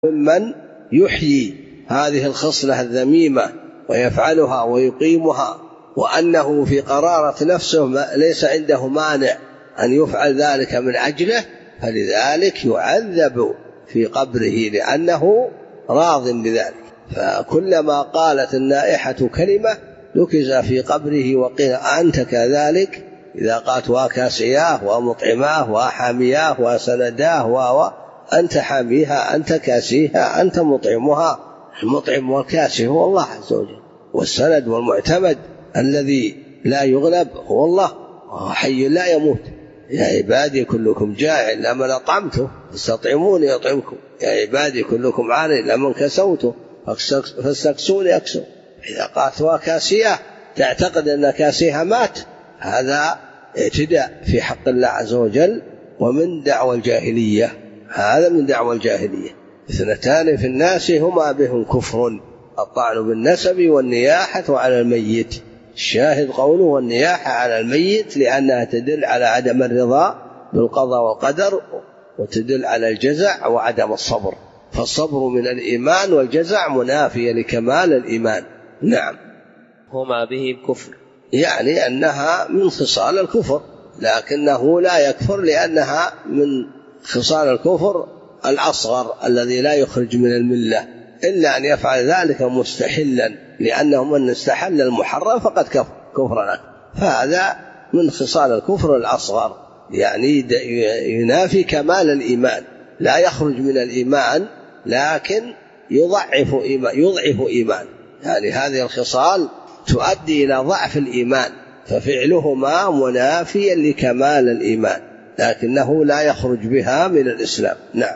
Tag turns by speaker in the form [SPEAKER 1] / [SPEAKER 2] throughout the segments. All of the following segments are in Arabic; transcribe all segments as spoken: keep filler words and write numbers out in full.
[SPEAKER 1] ممن يحيي هذه الخصلة الذميمة ويفعلها ويقيمها، وأنه في قرارة نفسه ليس عنده مانع أن يفعل ذلك من أجله، فلذلك يعذب في قبره لأنه راض بذلك. فكلما قالت النائحة كلمة نكز في قبره وقيل أنت كذلك، إذا قالت وكاسياه ومطعماه وحامياه وسنداه وأنت حاميها أنت كاسيها أنت مطعمها. المطعم والكاسي هو الله عز وجل، والسند والمعتمد الذي لا يغلب هو الله، وهو حي لا يموت. يا عبادي كلكم جائع إلا من أطعمته فاستطعموني أطعمكم، يا عبادي كلكم عار إلا من كسوته فاستكسوني أكسو. إذا قالت وكاسية تعتقد أن كاسيها مات، هذا اعتداء في حق الله عز وجل ومن دعوى الجاهلية. هذا من دعوى الجاهلية. اثنتان في الناس هما بهم كفر، الطعن بالنسب والنياحة على الميت. الشاهد قوله والنياحة على الميت لأنها تدل على عدم الرضا بالقضاء والقدر، وتدل على الجزع وعدم الصبر، فالصبر من الإيمان والجزع منافية لكمال الإيمان. نعم.
[SPEAKER 2] هما به كفر،
[SPEAKER 1] يعني أنها من خصال الكفر، لكنه لا يكفر لأنها من خصال الكفر الأصغر الذي لا يخرج من الملة إلا أن يفعل ذلك مستحلا، لأنه من استحل المحرم فقد كفر كفرا، فهذا من خصال الكفر الأصغر، يعني ينافي كمال الإيمان، لا يخرج من الإيمان لكن يضعف إيمان يضعف إيمان. يعني هذه الخصال تؤدي إلى ضعف الإيمان، ففعلهما منافيا لكمال الإيمان، لكنه لا يخرج بها من الإسلام. نعم.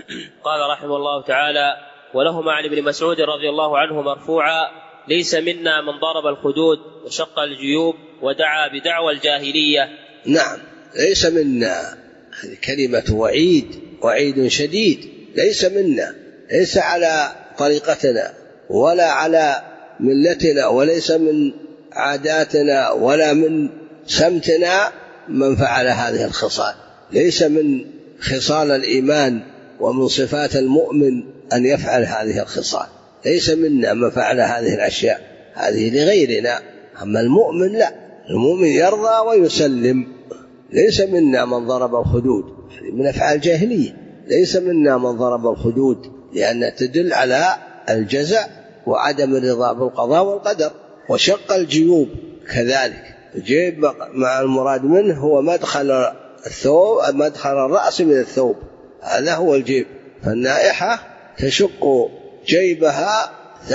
[SPEAKER 2] قال رحمه الله تعالى: ولهما عن ابن مسعود رضي الله عنه مرفوعا: ليس منا من ضرب الخدود وشق الجيوب ودعا بدعوى الجاهلية.
[SPEAKER 1] نعم، ليس منا، هذه كلمة وعيد، وعيد شديد. ليس منا، ليس على طريقتنا ولا على ملتنا وليس من عاداتنا ولا من سمتنا من فعل هذه الخصال. ليس من خصال الإيمان ومن صفات المؤمن أن يفعل هذه الخصال. ليس منا من فعل هذه الأشياء، هذه لغيرنا. أما المؤمن لا، المؤمن يرضى ويسلم. ليس منا من ضرب الخدود، من أفعال الجاهلية. ليس منا من ضرب الخدود لأنها تدل على الجزع وعدم الرضا بالقضاء والقدر. وشق الجيوب كذلك، الجيب مع المراد منه هو مدخل الثوب، مدخل الرأس من الثوب، هذا هو الجيب. فالنائحة تشق جيبها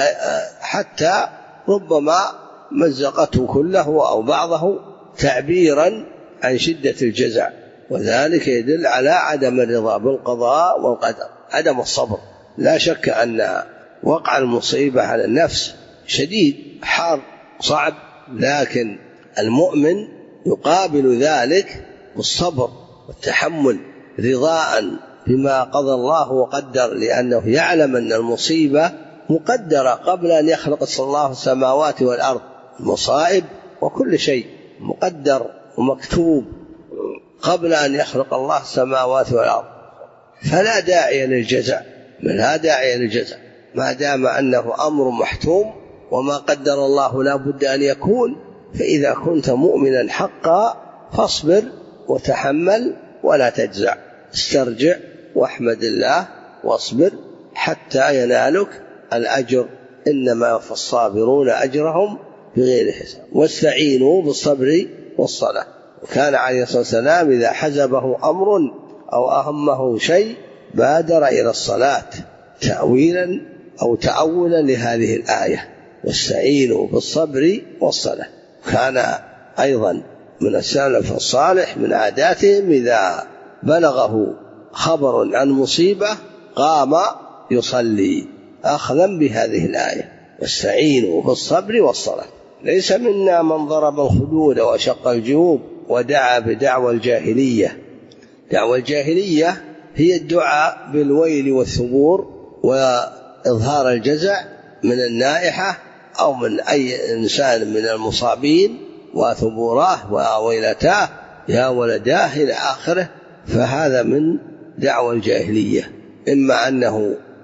[SPEAKER 1] حتى ربما مزقته كله أو بعضه تعبيرا عن شدة الجزع، وذلك يدل على عدم الرضا بالقضاء والقدر، عدم الصبر. لا شك أن وقع المصيبة على النفس شديد حار صعب، لكن المؤمن يقابل ذلك بالصبر والتحمل رضاء بما قضى الله وقدر، لأنه يعلم أن المصيبة مقدرة قبل أن يخلق الله السماوات والأرض. المصائب وكل شيء مقدر ومكتوب قبل أن يخلق الله السماوات والأرض، فلا داعي للجزع، لا داعي للجزع ما دام أنه أمر محتوم وما قدر الله لا بد أن يكون. فإذا كنت مؤمنا حقا فاصبر وتحمل ولا تجزع، استرجع واحمد الله واصبر حتى ينالك الأجر، إنما يوفى الصابرون أجرهم بغير حساب. واستعينوا بالصبر والصلاة. وكان عليه الصلاة والسلام إذا حزبه أمر أو أهمه شيء بادر إلى الصلاة تأويلا أو تأولا لهذه الآية: واستعينوا بالصبر والصلاة. كان أيضا من السلف الصالح من عاداتهم إذا بلغه خبر عن مصيبة قام يصلي أخذا بهذه الآية: واستعينوا بالصبر والصلاة. ليس منا من ضرب الخدود وشق الجيوب ودعا بدعوى الجاهلية. دعوى الجاهلية هي الدعاء بالويل والثبور وإظهار الجزع من النائحة أو من أي إنسان من المصابين وثبوراه وويلتاه يا ولداه إلى آخره. فهذا من دعوى الجاهلية، إما أنه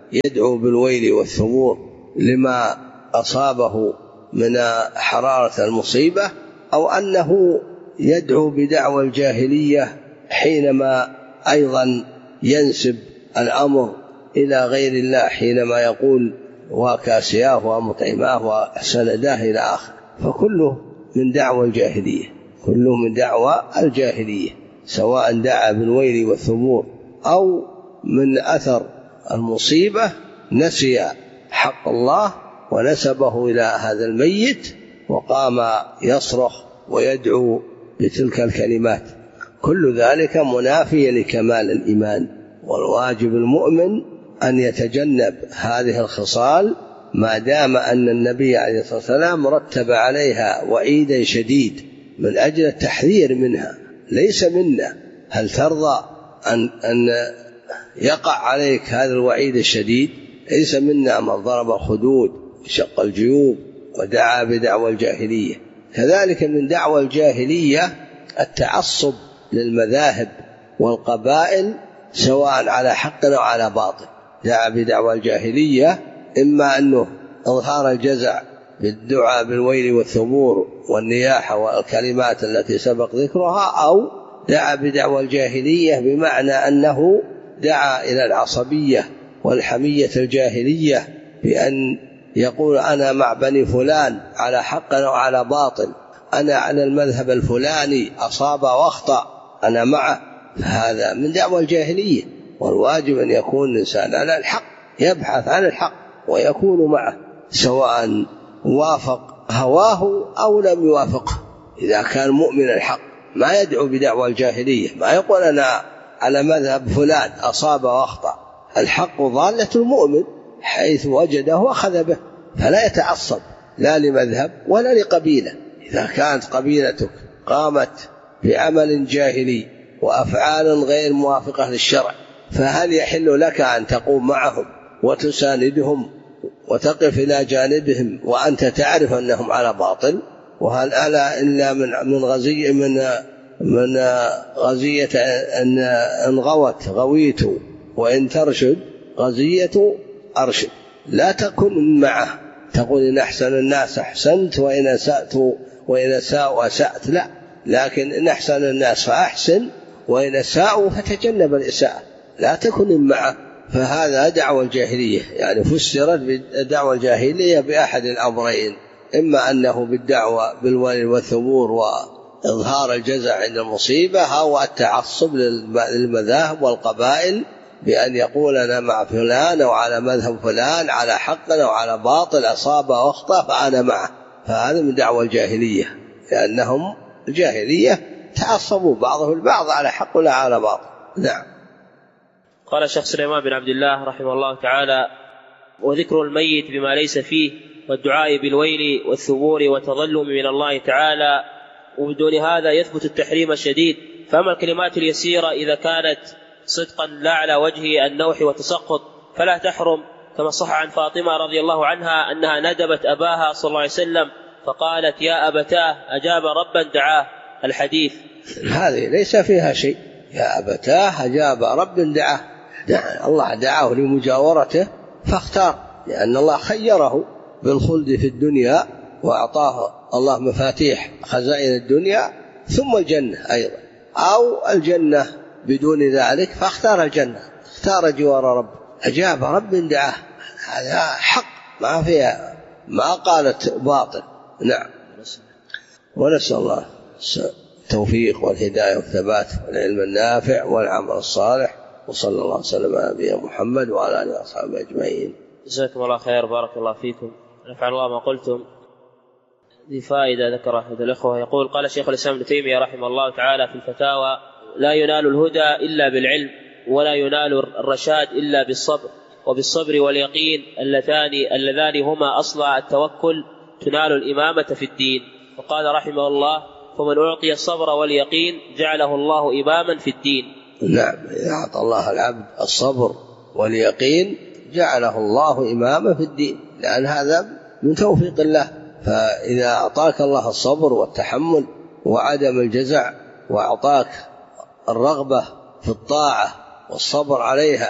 [SPEAKER 1] يدعو بالويل والثبور لما أصابه من حرارة المصيبة، أو أنه يدعو بدعوى الجاهلية حينما أيضا ينسب الأمر إلى غير الله، حينما يقول وكاسياه ومطعماه وسنداه إلى آخر، فكله من دعوى الجاهلية، كله من دعوى الجاهلية، سواء دعا بالويل والثبور أو من أثر المصيبة نسي حق الله ونسبه إلى هذا الميت وقام يصرخ ويدعو بتلك الكلمات، كل ذلك منافي لكمال الإيمان. والواجب المؤمن أن يتجنب هذه الخصال ما دام أن النبي عليه الصلاة والسلام رتب عليها وعيدا شديد من أجل التحذير منها. ليس منا. هل ترضى أن, أن يقع عليك هذا الوعيد الشديد؟ ليس منا من ضرب الخدود وشق الجيوب ودعا بدعوى الجاهلية. كذلك من دعوى الجاهلية التعصب للمذاهب والقبائل سواء على حق أو على باطل. دعا بدعوى الجاهلية إما أنه إظهار الجزع بالدعاء بالويل والثبور والنياحة والكلمات التي سبق ذكرها، أو دعا بدعوى الجاهلية بمعنى أنه دعا إلى العصبية والحمية الجاهلية بأن يقول أنا مع بني فلان على حق أو على باطل، أنا على المذهب الفلاني أصاب واخطأ أنا معه، فهذا من دعوى الجاهلية. والواجب أن يكون الإنسان على الحق، يبحث عن الحق ويكون معه سواء وافق هواه أو لم يوافقه. إذا كان مؤمن الحق ما يدعو بدعوى الجاهلية، ما يقول أنا على مذهب فلان أصاب واخطأ. الحق ضالة المؤمن، حيث وجده وأخذ به، فلا يتعصب لا لمذهب ولا لقبيلة. إذا كانت قبيلتك قامت بعمل جاهلي وأفعال غير موافقة للشرع، فهل يحل لك أن تقوم معهم وتساندهم وتقف إلى جانبهم وأنت تعرف أنهم على باطل؟ وهل ألا إلا من من غزية من من غزية أن إن غوت غويت وإن ترشد غزية أرشد. لا تكن معه تقول إن أحسن الناس أحسنت وإن أسأت وإن أساءوا أسأت، لا، لكن إن أحسن الناس فأحسن وإن أساءوا فتجنب الإساءة، لا تكن معه. فهذا دعوة الجاهلية، يعني فسرت بالدعوة الجاهلية بأحد الأمرين، إما أنه بالدعوة بالويل والثبور وإظهار الجزع عند المصيبة، أو التعصب للمذاهب والقبائل بأن يقول أنا مع فلان أو على مذهب فلان على حق أو على باطل، أصاب وأخطأ فأنا معه. فهذا من دعوة الجاهلية، لأنهم الجاهلية تعصبوا بعضهم البعض على حق ولا على باطل. نعم.
[SPEAKER 2] قال الشيخ سليمان بن عبد الله رحمه الله تعالى: وذكر الميت بما ليس فيه والدعاء بالويل والثبور والتظلم من الله تعالى، وبدون هذا يثبت التحريم الشديد. فأما الكلمات اليسيرة إذا كانت صدقا لا على وجه النوح والتسقط فلا تحرم، كما صح عن فاطمة رضي الله عنها أنها ندبت أباها صلى الله عليه وسلم فقالت يا أبتاه أجاب ربا دعاه، الحديث.
[SPEAKER 1] هذه ليس فيها شيء، يا أبتاه أجاب رب دعاه، دعا الله دعاه لمجاورته فاختار، لأن الله خيره بالخلد في الدنيا وأعطاه الله مفاتيح خزائن الدنيا ثم الجنة أيضا، أو الجنة بدون ذلك فاختار الجنة، اختار جوار رب، أجاب رب دعاه. هذا حق ما فيها، ما قالت باطل. نعم. ونسأل الله التوفيق والهداية والثبات والعلم النافع والعمل الصالح، وصلى الله وسلم على نبينا محمد وعلى آله وصحبه أجمعين.
[SPEAKER 2] جزاكم الله خير، بارك الله فيكم، نفع الله ما قلتم. ذي فائدة ذكر أحد الأخوة يقول: قال شيخ الإسلام ابن تيمية رحمه الله تعالى في الفتاوى: لا ينال الهدى إلا بالعلم، ولا ينال الرشاد إلا بالصبر، وبالصبر واليقين اللذان اللذان هما أصل التوكل تنال الإمامة في الدين. وقال رحمه الله: فمن أعطي الصبر واليقين جعله الله إماما في الدين.
[SPEAKER 1] نعم، إذا أعطى الله العبد الصبر واليقين جعله الله إماما في الدين، لأن هذا من توفيق الله. فإذا أعطاك الله الصبر والتحمل وعدم الجزع، وأعطاك الرغبة في الطاعة والصبر عليها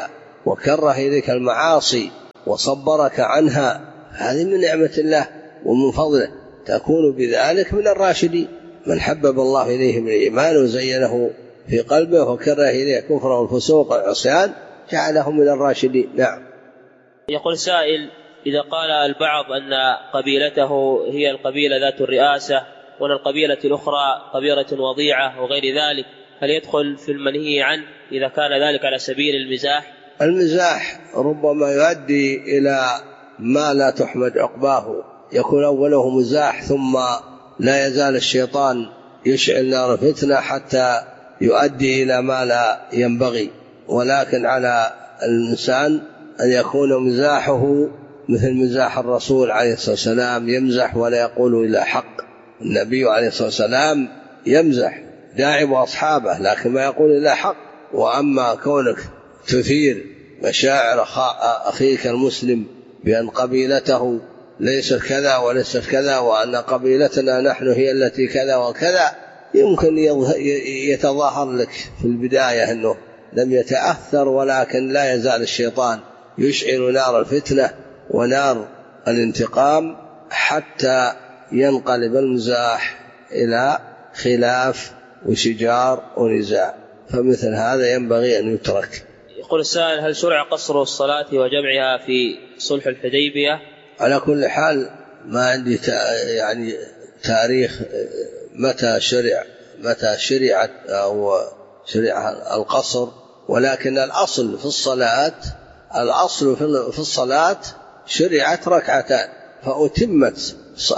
[SPEAKER 1] وكره إليك المعاصي وصبرك عنها، هذه من نعمة الله ومن فضله، تكون بذلك من الراشدين. من حبب الله إليه من الإيمان وزينه في قلبه وكره إليه الكفر والفسوق والعصيان جعله من الراشدين. نعم.
[SPEAKER 2] يقول سائل: إذا قال البعض أن قبيلته هي القبيلة ذات الرئاسة وأن القبيلة الأخرى قبيلة وضيعة وغير ذلك، هل يدخل في المنهي عنه إذا كان ذلك على سبيل المزاح؟
[SPEAKER 1] المزاح ربما يؤدي إلى ما لا تحمد عقباه، يكون أوله مزاح ثم لا يزال الشيطان يشعل نار فتنة حتى يؤدي إلى ما لا ينبغي. ولكن على الإنسان أن يكون مزاحه مثل مزاح الرسول عليه الصلاة والسلام، يمزح ولا يقول إلا حق. النبي عليه الصلاة والسلام يمزح داعب أصحابه لكن ما يقول إلا حق. وأما كونك تثير مشاعر أخيك المسلم بأن قبيلته ليست كذا وليست كذا وأن قبيلتنا نحن هي التي كذا وكذا، يمكن يتظاهر لك في البداية أنه لم يتأثر، ولكن لا يزال الشيطان يشعل نار الفتنة ونار الانتقام حتى ينقلب المزاح إلى خلاف وشجار ونزاع، فمثل هذا ينبغي أن يترك.
[SPEAKER 2] يقول السائل: هل شرع قصر الصلاة وجمعها في صلح الحديبية؟
[SPEAKER 1] على كل حال ما عندي يعني تاريخ متى شرع متى شرعت أو شرع القصر، ولكن الأصل في الصلاة الأصل في الصلاة شرعت ركعتان فأتمت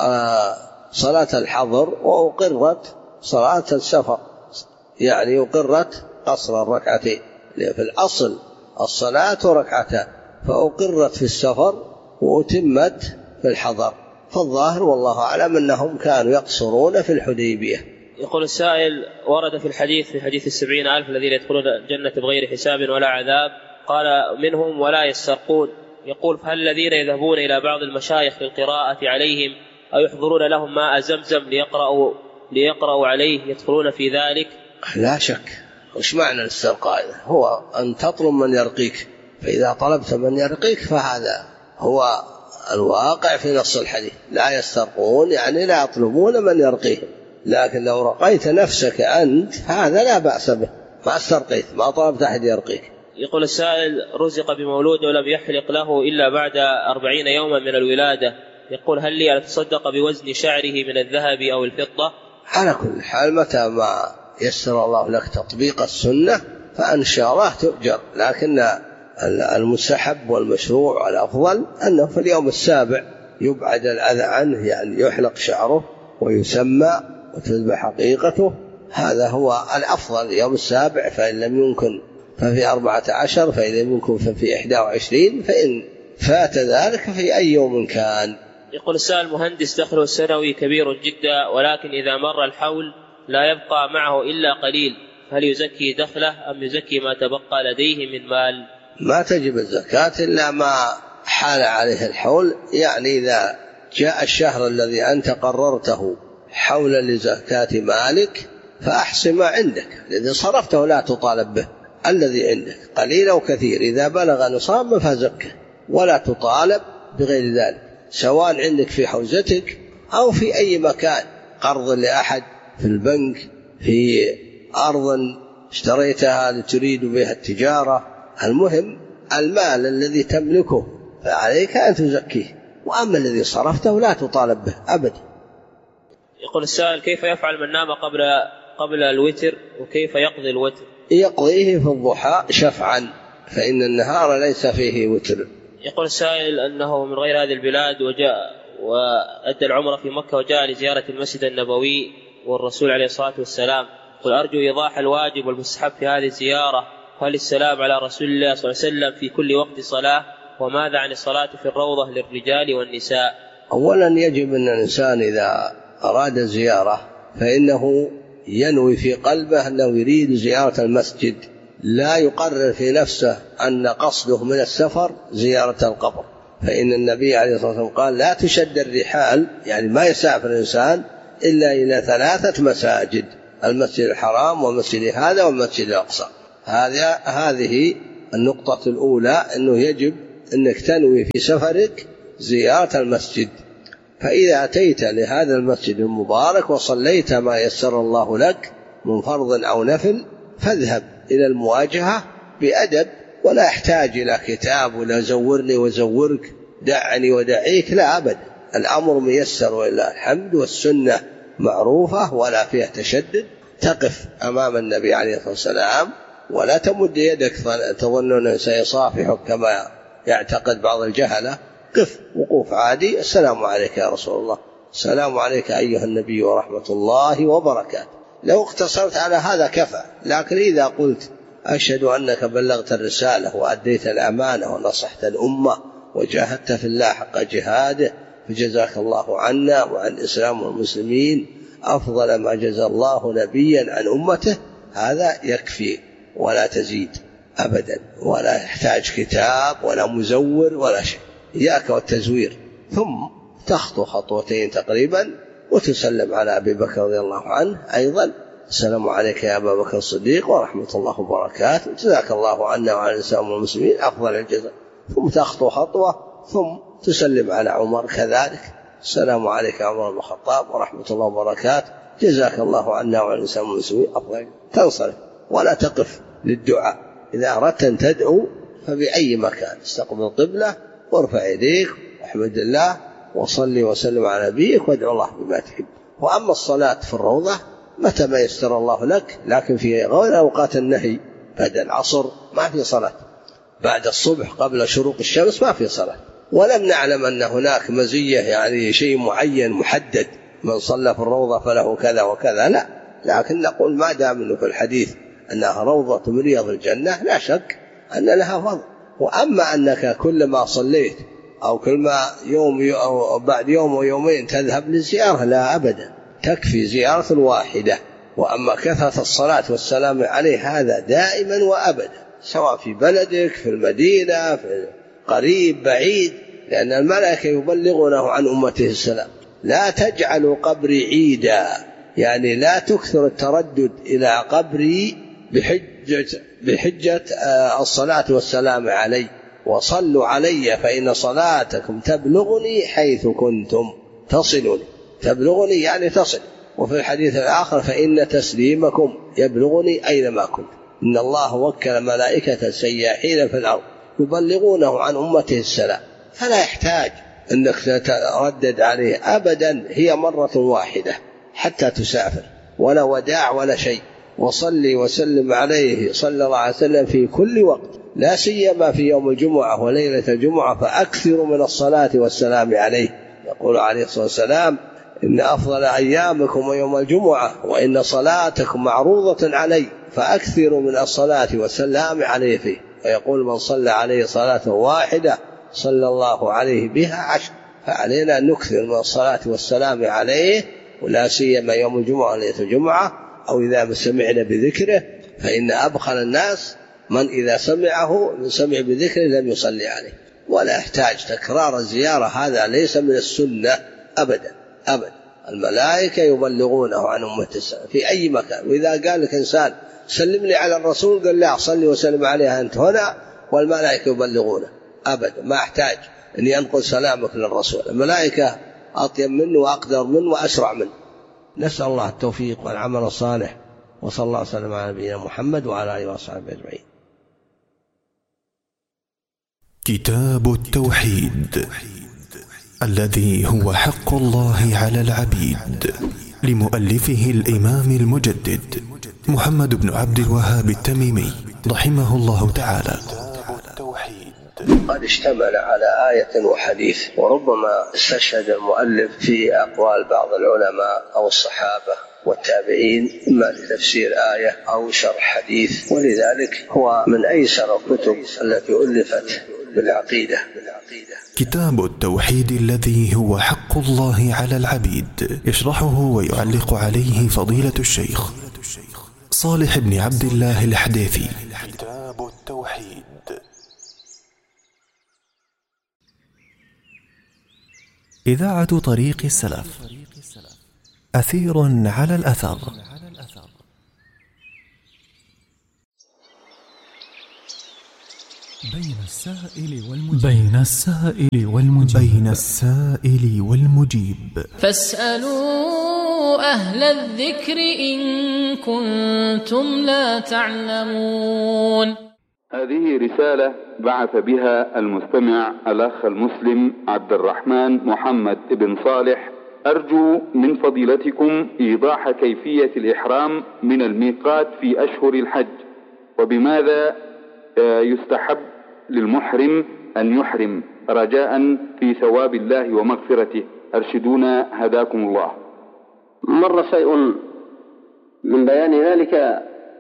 [SPEAKER 1] صلاة الحضر وأقرت صلاة السفر، يعني أقرت قصر الركعتين. في الأصل الصلاة ركعتان فأقرت في السفر وأتمت في الحضر، فالظاهر والله أعلم أنهم كانوا يقصرون في الحديبية.
[SPEAKER 2] يقول السائل: ورد في الحديث في حديث السبعين ألف الذين يدخلون الجنة بغير حساب ولا عذاب، قال منهم ولا يسترقون. يقول: فهل الذين يذهبون إلى بعض المشايخ للقراءة عليهم أو يحضرون لهم ماء زمزم ليقرأوا, ليقرأوا عليه يدخلون في ذلك؟
[SPEAKER 1] لا شك. وش معنى الاسترقاء؟ هو أن تطلب من يرقيك، فإذا طلبت من يرقيك فهذا هو الواقع في نص الحديث. لا يسترقون يعني لا يطلبون من يرقيهم، لكن لو رقيت نفسك أنت هذا لا بأس به، ما استرقيت ما طلبت أحد يرقيك.
[SPEAKER 2] يقول السائل: رزق بمولود ولم يحلق له إلا بعد أربعين يوما من الولادة، يقول: هل لي أن أتصدق بوزن شعره من الذهب أو الفضة؟
[SPEAKER 1] على كل حال متى ما يسر الله لك تطبيق السنة فإن شاء الله تؤجر، لكن المستحب والمشروع والأفضل أنه في اليوم السابع يبعد الأذى عنه، يعني يحلق شعره ويسمى وتذبح حقيقته، هذا هو الأفضل يوم السابع، فإن لم يمكن ففي أربعة عشر، فإن لم يمكن ففي إحدى وعشرين، فإن فات ذلك في أي يوم كان.
[SPEAKER 2] يقول السائل: مهندس دخله السنوي كبير جدا، ولكن إذا مر الحول لا يبقى معه إلا قليل، هل يزكي دخله أم يزكي ما تبقى لديه من مال؟
[SPEAKER 1] ما تجب الزكاة إلا ما حال عليه الحول، يعني إذا جاء الشهر الذي أنت قررته حولا لزكاة مالك فأحصي ما عندك، الذي صرفته لا تطالب به، الذي عندك قليل أو كثير إذا بلغ نصاب فزكه ولا تطالب بغير ذلك، سواء عندك في حوزتك أو في أي مكان، قرض لأحد في البنك، في أرض اشتريتها لتريد بها التجارة، المهم المال الذي تملكه فعليك أن تزكيه، وأما الذي صرفته لا تطالب به أبدا.
[SPEAKER 2] يقول السائل: كيف يفعل من نام قبل قبل الوتر وكيف يقضي الوتر؟
[SPEAKER 1] يقضيه في الضحى شفعا، فإن النهار ليس فيه وتر.
[SPEAKER 2] يقول السائل أنه من غير هذه البلاد وجاء وأدى العمرة في مكة وجاء لزيارة المسجد النبوي والرسول عليه الصلاة والسلام، قل أرجو إيضاح الواجب والمستحب في هذه الزيارة، وهل السلام على رسول الله صلى الله عليه وسلم في كل وقت صلاة، وماذا عن الصلاة في الروضة للرجال والنساء؟
[SPEAKER 1] أولا يجب أن الإنسان إذا أراد زيارة فإنه ينوي في قلبه أنه يريد زيارة المسجد، لا يقرر في نفسه أن قصده من السفر زيارة القبر، فإن النبي عليه الصلاة والسلام قال لا تشد الرحال، يعني ما يسافر الإنسان إلا إلى ثلاثة مساجد، المسجد الحرام والمسجد هذا والمسجد الأقصى، هذه النقطة الأولى أنه يجب أنك تنوي في سفرك زيارة المسجد، فإذا أتيت لهذا المسجد المبارك وصليت ما يسر الله لك من فرض أو نفل فاذهب إلى المواجهة بأدب، ولا يحتاج إلى كتاب ولا زورني وزورك دعني ودعيك، لا أبدا، الأمر ميسر ولله الحمد، والسنة معروفة ولا فيها تشدد. تقف أمام النبي عليه الصلاة والسلام ولا تمد يدك تظن أنه سيصافحك كما يعتقد بعض الجهلة، قف وقوف عادي، السلام عليك يا رسول الله، السلام عليك أيها النبي ورحمة الله وبركاته. لو اقتصرت على هذا كفى، لكن إذا قلت أشهد أنك بلغت الرسالة وأديت الأمانة ونصحت الأمة وجاهدت في الله حق جهاده فجزاك الله عنا وعن الإسلام والمسلمين أفضل ما جزى الله نبيا عن أمته، هذا يكفي ولا تزيد أبدا، ولا يحتاج كتاب ولا مزور ولا شيء. إياك والتزوير. ثم تخطو خطوتين تقريبا وتسلم على أبي بكر رضي الله عنه أيضا، السلام عليك يا أبا بكر الصديق ورحمة الله وبركاته، جزاك الله عنا وعن الإسلام والمسلمين أفضل الجزاء. ثم تخطو خطوة ثم تسلم على عمر كذلك، السلام عليك يا عمر بن الخطاب ورحمة الله وبركاته، جزاك الله عنا وعن الإسلام والمسلمين أفضل. تنصرف ولا تقف للدعاء. إذا أردت أن تدعو فبأي مكان استقبل القبلة وارفع يديك واحمد الله وصلي وسلم على نبيك وادعو الله بما تحب. وأما الصلاة في الروضة متى ما يستر الله لك، لكن في غير أوقات النهي، بعد العصر ما في صلاة، بعد الصبح قبل شروق الشمس ما في صلاة. ولم نعلم أن هناك مزية يعني شيء معين محدد من صلى في الروضة فله كذا وكذا، لا، لكن نقول ما دام أنه في الحديث أنها روضة من رياض الجنة لا شك أن لها فضل. وأما أنك كلما صليت أو كلما يوم أو بعد يوم ويومين تذهب للزيارة، لا أبدا، تكفي زيارة الواحدة. وأما كثرة الصلاة والسلام عليه هذا دائما وأبدا، سواء في بلدك في المدينة في قريب بعيد، لأن الملائكة يبلغونه عن أمته السلام. لا تجعلوا قبري عيدا، يعني لا تكثر التردد إلى قبري بحجة, بحجة الصلاة والسلام علي، وصلوا علي فإن صلاتكم تبلغني حيث كنتم تصلوني، تبلغني يعني تصل. وفي الحديث الآخر فإن تسليمكم يبلغني أينما كنت. إن الله وكل ملائكة سياحين في الأرض يبلغونه عن أمته السلام، فلا يحتاج أنك تتردد عليه أبدا، هي مرة واحدة حتى تسافر، ولا وداع ولا شيء. وصلي وسلم عليه صلى الله عليه وسلم في كل وقت، لا سيما في يوم الجمعة وليلة الجمعة، فأكثروا من الصلاة والسلام عليه. يقول عليه الصلاة والسلام إن أفضل أيامكم يوم الجمعة وإن صلاتكم معروضة علي فأكثروا من الصلاة والسلام عليه فيه. ويقول من صلى عليه صلاة واحدة صلى الله عليه بها عشر. فعلينا أن نكثر من الصلاة والسلام عليه، ولا سيما يوم الجمعة وليلة الجمعة، أو إذا سمعنا بذكره، فإن أبخل الناس من إذا سمعه سمع بذكره لم يصلي عليه. ولا يحتاج تكرار الزيارة، هذا ليس من السنة أبدا أبدا. الملائكة يبلغونه عن أمة السلام في أي مكان. وإذا قال لك إنسان سلم لي على الرسول، قال لا، صلي وسلم عليه أنت هنا والملائكة يبلغونه أبدا، ما أحتاج أن ينقل سلامك للرسول، الملائكة أطيب منه وأقدر منه وأسرع منه. نسأل الله التوفيق والعمل الصالح، وصلى الله وسلم على نبينا محمد وعلى آله وصحبه أجمعين.
[SPEAKER 3] كتاب التوحيد الذي هو حق الله على العبيد، لمؤلفه الإمام المجدد محمد بن عبد الوهاب التميمي رحمه الله تعالى.
[SPEAKER 1] قد اشتمل على آية وحديث، وربما استشهد المؤلف في أقوال بعض العلماء أو الصحابة والتابعين إما لتفسير آية أو شرح حديث، ولذلك هو من أيسر الكتب التي ألفت بالعقيدة.
[SPEAKER 3] كتاب التوحيد الذي هو حق الله على العبيد، يشرحه ويعلق عليه فضيلة الشيخ صالح بن عبد الله الحديثي. كتاب التوحيد. إذاعة طريق السلف، أثير على الأثر. السائل والمجيب بين السائل والمجيب بين السائل والمجيب
[SPEAKER 4] فاسألوا أهل الذكر إن كنتم لا تعلمون.
[SPEAKER 5] هذه رسالة بعث بها المستمع الأخ المسلم عبد الرحمن محمد بن صالح: أرجو من فضيلتكم إيضاح كيفية الإحرام من الميقات في أشهر الحج، وبماذا يستحب للمحرم أن يحرم رجاء في ثواب الله ومغفرته. أرشدونا هداكم الله.
[SPEAKER 6] مر شيء من بيان ذلك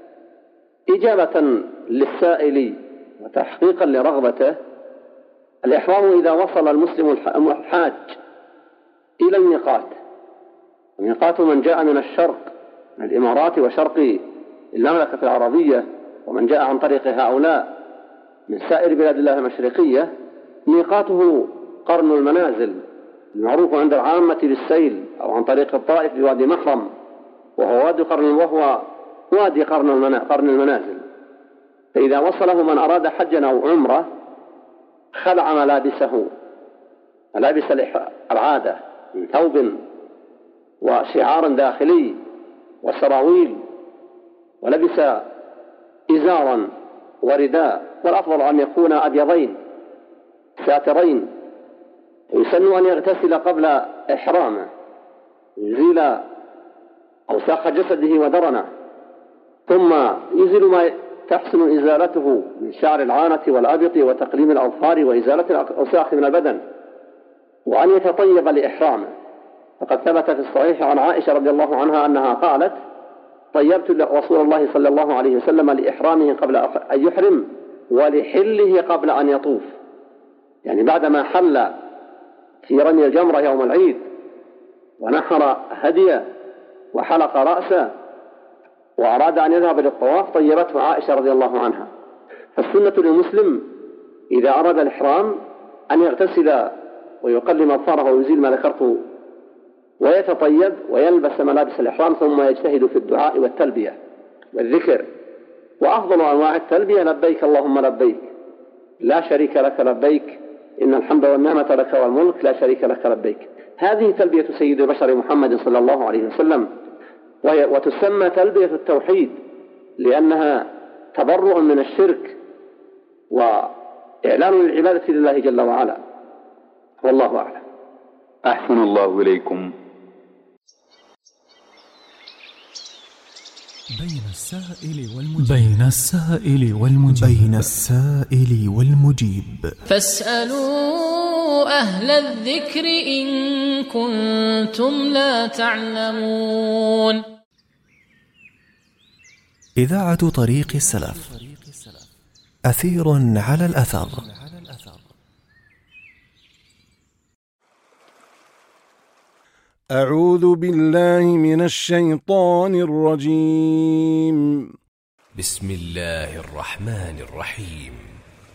[SPEAKER 6] إجابة للسائل وتحقيقا لرغبته. الإحرام إذا وصل المسلم الحاج إلى الميقات، ميقات من جاء من الشرق من الإمارات وشرق المملكة العربية، ومن جاء عن طريق هؤلاء من سائر بلاد الله المشرقية، ميقاته قرن المنازل المعروف عند العامة بالسيل، أو عن طريق الطائف بوادي محرم، وهو وادي قرن وهو وادي قرن المنازل. فإذا وصله من أراد حجا أو عمرة خلع ملابسه، ملابس العادة من ثوب وشعار داخلي وسراويل، ولبس إزارا ورداء، والأفضل أن يكون أبيضين ساترين. ويسن أن يغتسل قبل إحرامه، يزيل أوساخ جسده ودرنه، ثم يزيل ما تحسن إزالته من شعر العانة والأبط وتقليم الأظفار وإزالة الأوساخ من البدن، وأن يتطيب لإحرامه. فقد ثبت في الصحيح عن عائشة رضي الله عنها أنها قالت: طيبت رسول الله صلى الله عليه وسلم لإحرامه قبل أن يحرم ولحله قبل أن يطوف، يعني بعدما حل في رمي الجمرة يوم العيد ونحر هديه وحلق رأسه وأراد أن يذهب للطواف، طيبته عائشة رضي الله عنها. فالسنة للمسلم إذا أراد الإحرام أن يغتسل ويقلم أظفاره ويزيل ما ذكرته ويتطيب ويلبس ملابس الإحرام، ثم يجتهد في الدعاء والتلبية والذكر. وأفضل أنواع التلبية: لبيك اللهم لبيك لا شريك لك لبيك إن الحمد والنعمة لك والملك لا شريك لك لبيك. هذه تلبية سيد البشر محمد صلى الله عليه وسلم، وتسمى تلبية التوحيد لأنها تبرؤ من الشرك وإعلان العبادة لله جل وعلا. والله أعلم.
[SPEAKER 5] أحسن الله إليكم.
[SPEAKER 3] بين السائل والمجيب بين السائل والمجيب بين السائل والمجيب
[SPEAKER 4] فاسألوا أهل الذكر إن كنتم لا تعلمون.
[SPEAKER 3] إذاعة طريق السلف، أثير على الأثر.
[SPEAKER 7] أعوذ بالله من الشيطان الرجيم.
[SPEAKER 8] بسم الله الرحمن الرحيم.